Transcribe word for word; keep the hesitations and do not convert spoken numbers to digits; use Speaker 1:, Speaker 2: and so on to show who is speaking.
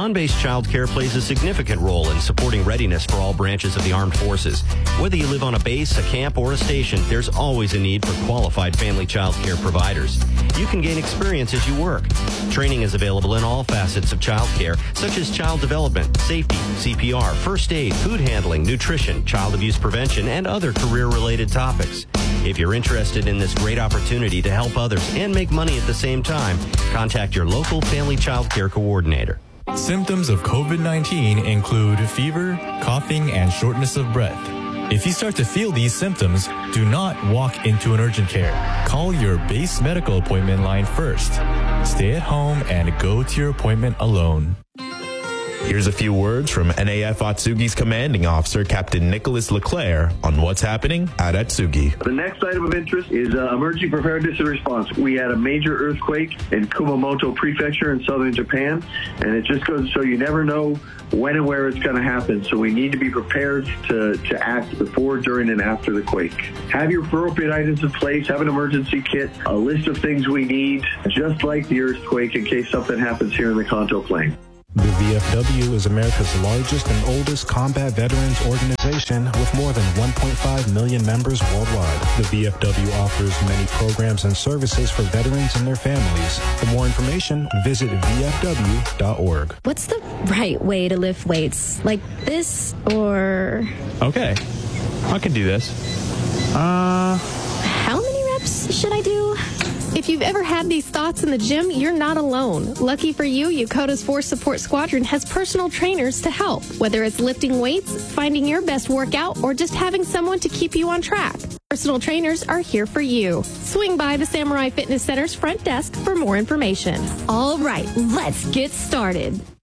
Speaker 1: On-Base Child Care plays a significant role in supporting readiness for all branches of the armed forces. Whether you live on a base, a camp, or a station, there's always a need for qualified family child care providers. You can gain experience as you work. Training is available in all facets of child care, such as child development, safety, C P R, first aid, food handling, nutrition, child abuse prevention, and other career-related topics. If you're interested in this great opportunity to help others and make money at the same time, contact your local family child care coordinator.
Speaker 2: Symptoms of COVID nineteen include fever, coughing, and shortness of breath. If you start to feel these symptoms, do not walk into an urgent care. Call your base medical appointment line first. Stay at home and go to your appointment alone.
Speaker 3: Here's a few words from N A F Atsugi's commanding officer, Captain Nicholas Leclerc, on what's happening at Atsugi.
Speaker 4: The next item of interest is uh, emergency preparedness and response. We had a major earthquake in Kumamoto Prefecture in southern Japan, and it just goes to show you never know when and where it's going to happen. So we need to be prepared to, to act before, during, and after the quake. Have your appropriate items in place. Have an emergency kit, a list of things we need, just like the earthquake, in case something happens here in the Kanto Plain.
Speaker 5: The V F W is America's largest and oldest combat veterans organization with more than one point five million members worldwide. The V F W offers many programs and services for veterans and their families. For more information, visit V F W dot org.
Speaker 6: What's the right way to lift weights? Like this or...
Speaker 7: Okay, I can do this. Uh...
Speaker 6: How many reps should I do?
Speaker 8: If you've ever had these thoughts in the gym, you're not alone. Lucky for you, Yokota's Force Support Squadron has personal trainers to help. Whether it's lifting weights, finding your best workout, or just having someone to keep you on track, personal trainers are here for you. Swing by the Samurai Fitness Center's front desk for more information.
Speaker 6: All right, let's get started.